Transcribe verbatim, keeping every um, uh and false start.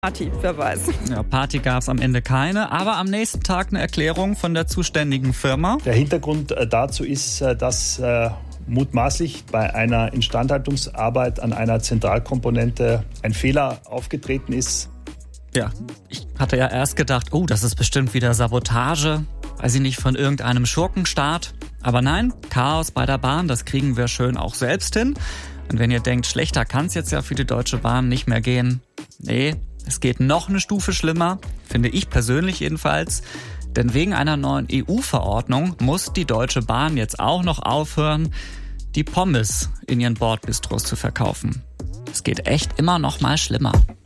Party, wer weiß. Ja, Party gab es am Ende keine, aber am nächsten Tag eine Erklärung von der zuständigen Firma. Der Hintergrund dazu ist, dass äh, mutmaßlich bei einer Instandhaltungsarbeit an einer Zentralkomponente ein Fehler aufgetreten ist. Ja, ich hatte ja erst gedacht, oh, das ist bestimmt wieder Sabotage, weiß ich nicht, von irgendeinem Schurkenstaat. Aber nein, Chaos bei der Bahn, das kriegen wir schön auch selbst hin. Und wenn ihr denkt, schlechter kann es jetzt ja für die Deutsche Bahn nicht mehr gehen, nee, es geht noch eine Stufe schlimmer, finde ich persönlich jedenfalls. Denn wegen einer neuen E U-Verordnung muss die Deutsche Bahn jetzt auch noch aufhören, die Pommes in ihren Bordbistros zu verkaufen. Es geht echt immer noch mal schlimmer.